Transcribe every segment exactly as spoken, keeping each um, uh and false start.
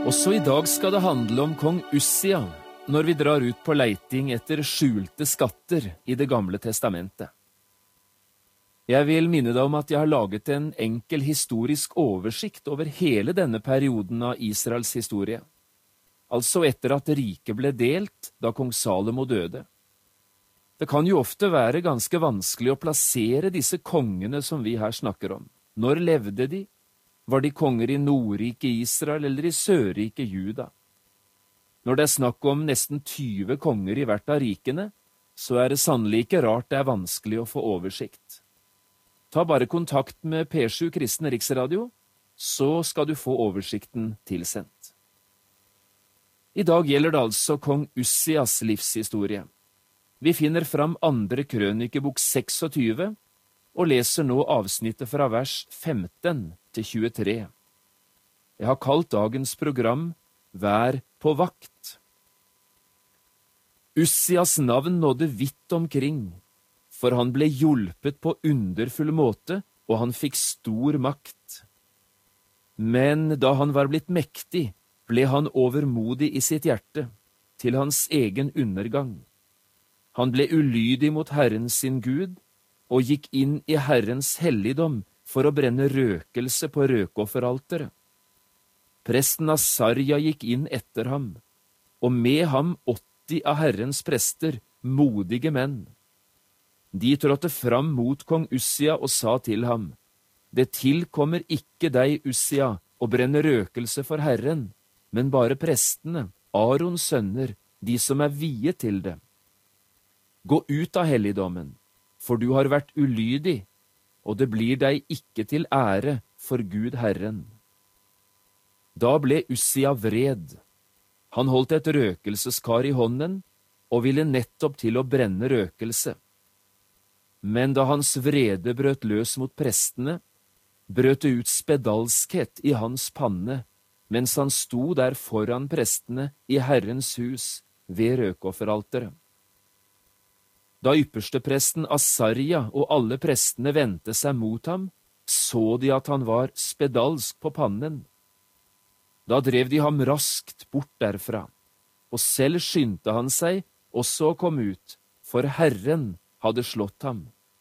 Også i dag skal det handle om kong Ussia, når vi drar ut på leiting etter skjulte skatter i Det gamle testamentet. Jeg vil minne deg om at jeg har laget en enkel historisk oversikt over hele denne perioden av Israels historie, altså etter at riket ble delt da kong Salomo døde. Det kan jo ofte være ganske vanskelig å plassere disse kongene som vi her snakker om. Når levde de? Var de konger i Nordrike Israel eller i Sørrike Juda? Når det er snakk om nesten tyve konger i hvert av rikene, så er det sannelig ikke rart det er vanskelig å få oversikt. Ta bare kontakt med P sju Kristen Riksradio, så skal du få oversikten tilsendt. I dag gjelder det altså kong Ussias livshistorie. Vi finner fram andre krønikebok tjueseks, og leser nå avsnittet fra vers femten til tjuetre. Jeg har kalt dagens program Vær på vakt. Ussias navn nådde vidt omkring, for han ble hjulpet på underfull måte, og han fikk stor makt. Men da han var blitt mektig, ble han overmodig i sitt hjerte, til hans egen undergang. Han ble ulydig mot Herren sin Gud, og gikk inn i Herrens helligdom for å brenne røkelse på røkofferalteret. Presten Asarja gikk inn etter ham, og med ham åtti av Herrens prester, modige menn. De trådte fram mot kong Ussia og sa til ham, «Det tilkommer ikke deg, Ussia, å brenne røkelse for Herren, men bare prestene, Arons sønner, de som er viet til det. Gå ut av helligdommen, for du har vært ulydig, og det blir deg ikke til ære for Gud Herren.» Da ble Ussia vred. Han holdt et røkelseskar i hånden, og ville nettopp til å brenne røkelse. Men da hans vrede brøt løs mot prestene, brøt det ut spedalskhet i hans panne, mens han sto der foran prestene i Herrens hus ved røkofferalteret. Da ypperstepresten Asarja og alle prestene vendte seg mot ham, så de at han var spedalsk på pannen. Da drev de ham raskt bort derfra, og selv skyndte han seg også å komme ut, for Herren hadde slått ham.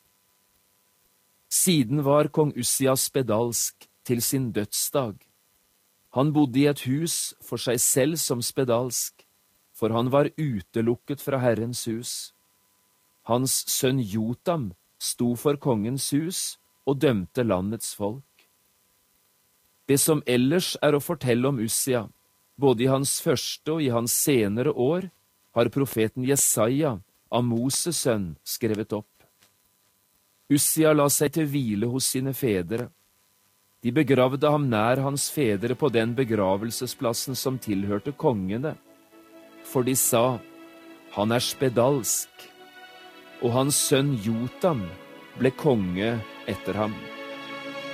Siden var kong Ussia spedalsk til sin dødsdag. Han bodde i et hus for seg selv som spedalsk, for han var utelukket fra Herrens hus. Hans sønn Jotam sto for kongens hus og dømte landets folk. Det som ellers er å fortelle om Ussia, både i hans første og i hans senere år, har profeten Jesaja, Amos' sønn, skrevet opp. Ussia la seg til hvile hos sine fedre. De begravde ham nær hans fedre på den begravelsesplassen som tilhørte kongene, for de sa, han er spedalsk, og hans sønn Jotam ble konge etter ham.